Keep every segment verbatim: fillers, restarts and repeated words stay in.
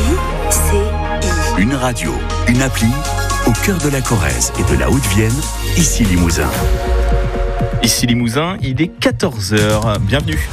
C I. Une radio, une appli, au cœur de la Corrèze et de la Haute-Vienne, ici Limousin. Ici Limousin, il est quatorze heures. Bienvenue.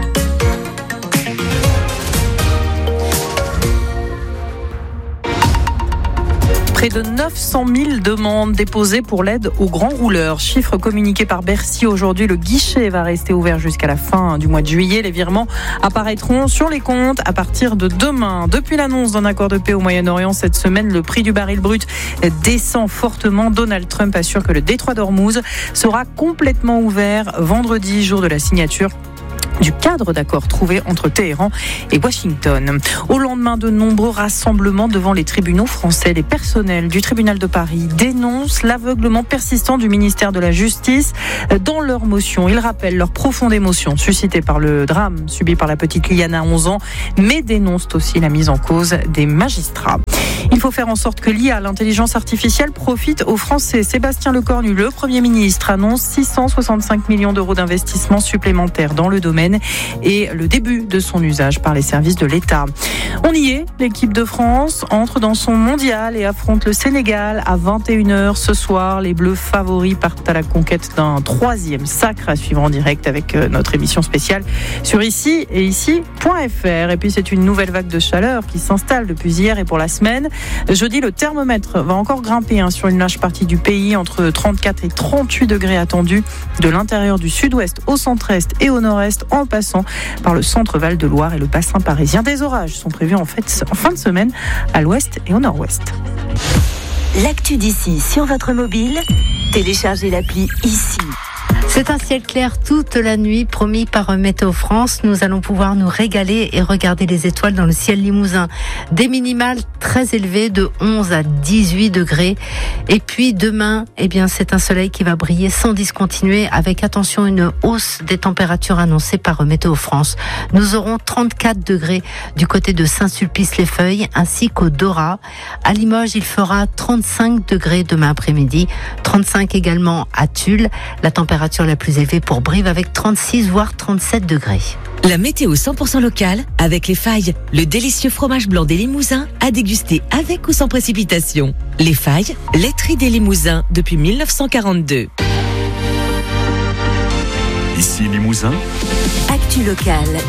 Près de neuf cent mille demandes déposées pour l'aide aux grands rouleurs. Chiffre communiqué par Bercy aujourd'hui. Le guichet va rester ouvert jusqu'à la fin du mois de juillet. Les virements apparaîtront sur les comptes à partir de demain. Depuis l'annonce d'un accord de paix au Moyen-Orient cette semaine, le prix du baril brut descend fortement. Donald Trump assure que le détroit d'Ormuz sera complètement ouvert vendredi, jour de la signature du cadre d'accord trouvé entre Téhéran et Washington. Au lendemain de nombreux rassemblements devant les tribunaux français, les personnels du tribunal de Paris dénoncent l'aveuglement persistant du ministère de la Justice dans leur motion. Ils rappellent leur profonde émotion suscitée par le drame subi par la petite Liana, onze ans, mais dénoncent aussi la mise en cause des magistrats. Il faut faire en sorte que l'I A, l'intelligence artificielle, profite aux Français. Sébastien Lecornu, le Premier ministre, annonce six cent soixante-cinq millions d'euros d'investissements supplémentaires dans le domaine et le début de son usage par les services de l'État. On y est, l'équipe de France entre dans son mondial et affronte le Sénégal à vingt et une heures ce soir. Les Bleus favoris partent à la conquête d'un troisième sacre à suivre en direct avec notre émission spéciale sur ici et ici point f r. Et puis c'est une nouvelle vague de chaleur qui s'installe depuis hier et pour la semaine. Jeudi, le thermomètre va encore grimper hein, sur une large partie du pays, entre trente-quatre et trente-huit degrés attendus de l'intérieur du sud-ouest au centre-est et au nord-est, en passant par le centre Val-de-Loire et le bassin parisien. Des orages sont prévus en, fait, en fin de semaine à l'ouest et au nord-ouest. L'actu d'ici sur votre mobile, téléchargez l'appli ici. C'est un ciel clair toute la nuit, promis par Météo France. Nous allons pouvoir nous régaler et regarder les étoiles dans le ciel limousin. Des minimales très élevées de onze à dix-huit degrés. Et puis demain, eh bien, c'est un soleil qui va briller sans discontinuer, avec attention une hausse des températures annoncées par Météo France. Nous aurons trente-quatre degrés du côté de Saint-Sulpice-les-Feuilles ainsi qu'au Dora. À Limoges, il fera trente-cinq degrés demain après-midi, trente-cinq également à Tulle. La température la plus élevée pour Brive avec trente-six voire trente-sept degrés. La météo cent pour cent locale avec Les Failles, le délicieux fromage blanc des Limousins à déguster avec ou sans précipitation. Les Failles, laiterie des Limousins depuis mille neuf cent quarante-deux. Ici Limousin. Actu locale